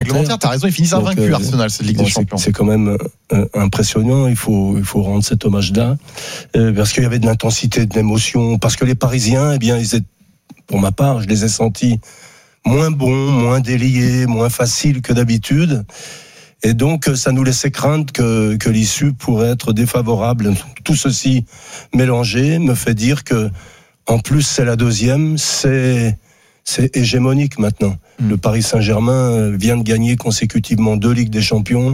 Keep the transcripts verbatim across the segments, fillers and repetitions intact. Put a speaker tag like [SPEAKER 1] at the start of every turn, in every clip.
[SPEAKER 1] réglementaire. T'as raison, ils finissent invaincus, euh, Arsenal, cette Ligue bon, des Champions.
[SPEAKER 2] C'est, c'est quand même euh, impressionnant. Il faut, il faut rendre cet hommage-là euh, parce qu'il y avait de l'intensité, de l'émotion. Parce que les Parisiens, eh bien, ils étaient, pour ma part, je les ai sentis moins bons, moins déliés, moins faciles que d'habitude. Et donc, ça nous laissait craindre que, que l'issue pourrait être défavorable. Tout ceci mélangé me fait dire que, en plus, c'est la deuxième, c'est, c'est hégémonique maintenant. Mmh. Le Paris Saint-Germain vient de gagner consécutivement deux Ligues des Champions.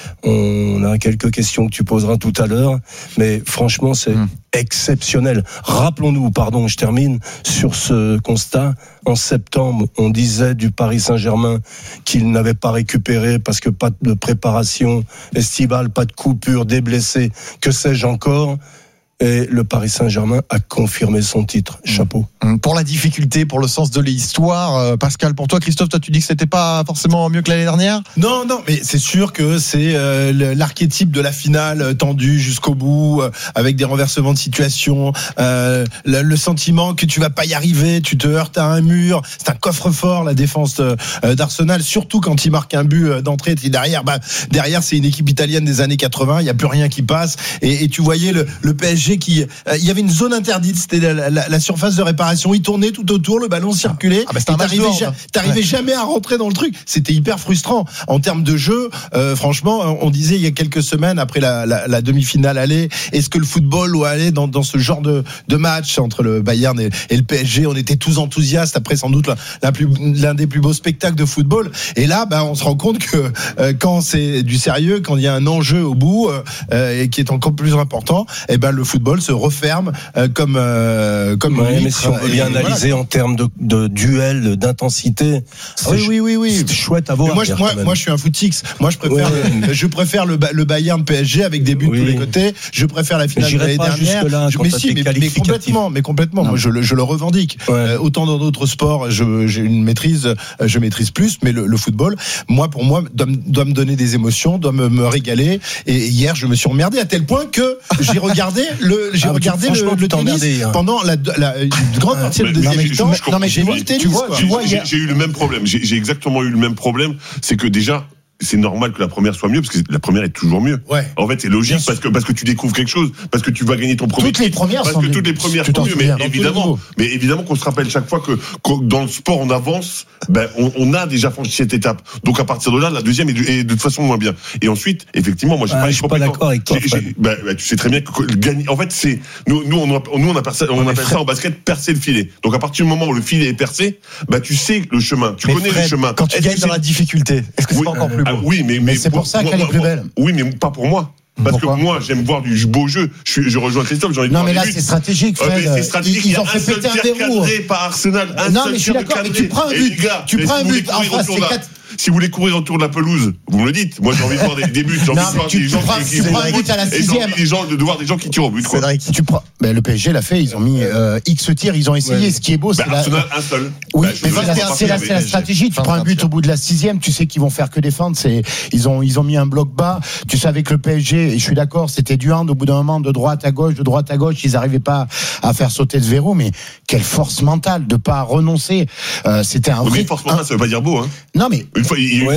[SPEAKER 2] On a quelques questions que tu poseras tout à l'heure, mais franchement, c'est mmh. exceptionnel. Rappelons-nous, pardon, je termine sur ce constat. En septembre, on disait du Paris Saint-Germain qu'il n'avait pas récupéré parce que pas de préparation estivale, pas de coupure, des blessés, que sais-je encore. Et le Paris Saint-Germain a confirmé son titre. Chapeau.
[SPEAKER 1] Pour la difficulté, pour le sens de l'histoire, euh, Pascal, pour toi, Christophe, toi tu dis que c'était pas forcément mieux que l'année dernière ?
[SPEAKER 3] Non, non, mais c'est sûr que c'est euh, l'archétype de la finale tendue jusqu'au bout, euh, avec des renversements de situation, euh, le, le sentiment que tu vas pas y arriver, tu te heurtes à un mur. C'est un coffre-fort la défense euh, d'Arsenal, surtout quand il marque un but d'entrée. Et derrière, bah, derrière c'est une équipe italienne des années quatre-vingts. Il y a plus rien qui passe, et, et tu voyais le, le P S G qui, euh, il y avait une zone interdite, c'était la, la, la surface de réparation. Il tournait tout autour, le ballon circulait. Ah bah et t'arrivais, ja- t'arrivais ouais. jamais à rentrer dans le truc. C'était hyper frustrant en termes de jeu. Euh, franchement, on disait il y a quelques semaines après la, la, la demi-finale aller, est-ce que le football doit aller dans, dans ce genre de, de match entre le Bayern et, et le P S G ? On était tous enthousiastes après sans doute la, la plus, l'un des plus beaux spectacles de football. Et là, bah, on se rend compte que euh, quand c'est du sérieux, quand il y a un enjeu au bout euh, et qui est encore plus important, et ben le football se referme euh, comme euh, comme
[SPEAKER 2] ouais,
[SPEAKER 3] une
[SPEAKER 2] mais si on veut bien analyser voilà. en termes de, de duel, d'intensité,
[SPEAKER 3] c'est oui oui oui oui,
[SPEAKER 2] c'est chouette à voir.
[SPEAKER 3] Moi je, moi, moi je suis un footix. Moi je préfère ouais. je préfère le, le Bayern P S G avec des buts oui. de tous les côtés. Je préfère la finale de l'année dernière.
[SPEAKER 2] Là,
[SPEAKER 3] je, mais si, mais, mais complètement, mais complètement. Non. Moi je le je le revendique. Ouais. Euh, autant dans d'autres sports, je, j'ai une maîtrise, je maîtrise plus, mais le, le football, moi pour moi doit, doit me donner des émotions, doit me, me régaler. Et hier je me suis emmerdé à tel point que j'ai regardé le, j'ai ah, regardé le, le tennis hein. pendant la, la une grande partie de deuxième mi-temps.
[SPEAKER 4] Non mais j'ai vu le tennis. Tu vois, tu vois, j'ai, j'ai eu le même problème. J'ai, j'ai exactement eu le même problème. C'est que déjà, c'est normal que la première soit mieux parce que la première est toujours mieux. Ouais. En fait, c'est logique parce que parce que tu découvres quelque chose, parce que tu vas gagner ton premier.
[SPEAKER 3] Toutes les premières
[SPEAKER 4] parce
[SPEAKER 3] sont
[SPEAKER 4] que
[SPEAKER 3] mieux.
[SPEAKER 4] toutes les premières sont mieux, mais évidemment, mais évidemment qu'on se rappelle chaque fois que, que dans le sport on avance, ben on, on a déjà franchi cette étape. Donc à partir de là, la deuxième est de, est de toute façon moins bien. Et ensuite, effectivement, moi j'ai
[SPEAKER 2] ah,
[SPEAKER 4] pas,
[SPEAKER 2] je suis pas d'accord avec toi.
[SPEAKER 4] J'ai, j'ai, ben, ben, tu sais très bien que gagner. En fait, c'est nous nous on a, nous on, a percé, on appelle ça en basket percer le filet. Donc à partir du moment où le filet est percé, ben tu sais le chemin, tu connais le chemin.
[SPEAKER 1] Quand tu gagnes dans la difficulté, est-ce que c'est pas encore plus beau ?
[SPEAKER 4] Oui, mais
[SPEAKER 3] c'est pour ça qu'elle est plus belle.
[SPEAKER 4] Oui, mais pas pour moi. Parce Pourquoi que moi, j'aime voir du beau jeu. Je, je rejoins Christophe, j'ai envie de
[SPEAKER 3] non,
[SPEAKER 4] voir
[SPEAKER 3] mais là, c'est stratégique, Fred.
[SPEAKER 4] Euh, c'est stratégique.
[SPEAKER 3] Ils, ils ont fait péter un verrou.
[SPEAKER 4] Par Arsenal, un
[SPEAKER 3] non,
[SPEAKER 4] seul
[SPEAKER 3] mais je suis d'accord, mais tu prends un but. Gars, tu prends un but. En face, c'est quatre.
[SPEAKER 4] Si vous voulez courir autour de la pelouse, vous me le dites. Moi, j'ai envie de voir des, des buts. J'ai envie de voir des gens qui
[SPEAKER 3] prends un but à la sixième.
[SPEAKER 4] Des gens de voir des gens qui tirent au but.
[SPEAKER 3] Cédric, tu prends. Ben le P S G l'a fait. Ils ont mis euh, X tirs. Ils ont essayé. Ouais. Ce qui est beau, c'est
[SPEAKER 4] ben, la. Un seul.
[SPEAKER 3] Oui, mais c'est la, c'est la stratégie. Tu prends un but au bout de la sixième. Tu sais qu'ils vont faire que défendre. C'est ils ont ils ont mis un bloc bas. Tu sais avec le P S G. Et je suis d'accord. C'était du hand au bout d'un moment de droite à gauche, de droite à gauche. Ils n'arrivaient pas à faire sauter ce verrou. Mais quelle force mentale de pas renoncer. Euh, c'était un vrai.
[SPEAKER 4] Mais force mentale, ça veut pas dire beau, hein.
[SPEAKER 3] Non mais.
[SPEAKER 4] Une fois, il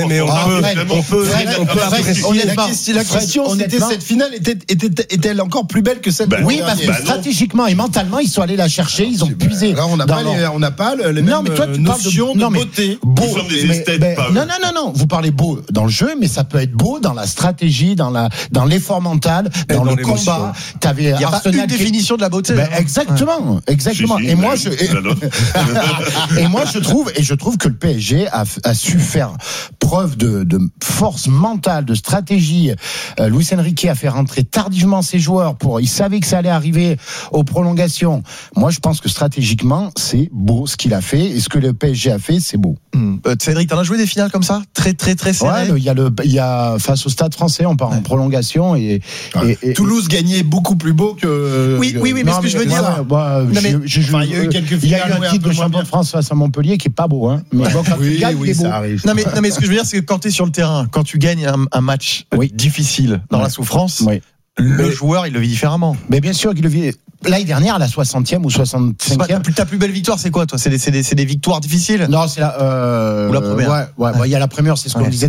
[SPEAKER 3] on peut, on peut, la question, la question c'était cette finale était, était, est-elle encore plus belle que celle?
[SPEAKER 4] Bah,
[SPEAKER 3] oui, parce que bah stratégiquement et mentalement, ils sont allés la chercher, ils ont puisé.
[SPEAKER 5] Alors on n'a pas, les, on n'a pas les mêmes non, mais toi, tu notions de, de beauté.
[SPEAKER 4] Beau, nous sommes des
[SPEAKER 3] mais,
[SPEAKER 4] esthètes,
[SPEAKER 3] mais,
[SPEAKER 4] pas
[SPEAKER 3] non, non, non, non. Vous parlez beau dans le jeu, mais ça peut être beau dans la stratégie, dans la, dans l'effort mental, dans, dans le combat.
[SPEAKER 1] T'avais Il y a pas une définition de la beauté.
[SPEAKER 3] Exactement, exactement. Et moi, je, et moi, je trouve, et je trouve que le P S G a, a su faire preuve de, de force mentale, de stratégie. Euh, Luis Enrique a fait rentrer tardivement ses joueurs pour, il savait que ça allait arriver aux prolongations. Moi, je pense que stratégiquement, c'est beau ce qu'il a fait, et ce que le P S G a fait, c'est beau.
[SPEAKER 1] Mmh. Euh, Cédric, t'en as joué des finales comme ça, très très très serrées.
[SPEAKER 3] Ouais, il y a le, il y a face au Stade Français, on part ouais. en prolongation et,
[SPEAKER 5] ouais.
[SPEAKER 3] et, et
[SPEAKER 5] Toulouse et, gagnait beaucoup plus beau que.
[SPEAKER 1] Oui, oui, oui, mais non, ce que mais, je veux dire.
[SPEAKER 3] Ouais, bah, non, mais, je, je, enfin, il y a eu quelques il y a eu un titre de champion de France face à Montpellier qui est pas beau, hein. Mais bon, quand
[SPEAKER 5] oui,
[SPEAKER 3] tu gagnes,
[SPEAKER 5] oui,
[SPEAKER 3] il est beau.
[SPEAKER 5] Ça arrive.
[SPEAKER 1] Non mais, non mais ce que je veux dire, c'est que quand t'es sur le terrain, quand tu gagnes un, un match oui. difficile dans oui. la souffrance, oui. le mais, joueur il le vit différemment.
[SPEAKER 3] Mais bien sûr qu'il le vit. L'année dernière, à la soixantième ou soixante-cinquième.
[SPEAKER 1] Ta plus belle victoire, c'est quoi, toi? C'est des, c'est des, c'est des victoires difficiles?
[SPEAKER 3] Non, c'est la, euh,
[SPEAKER 1] ou la première?
[SPEAKER 3] Ouais, ouais, ouais. Il y a la première, c'est ce qu'on ouais. disait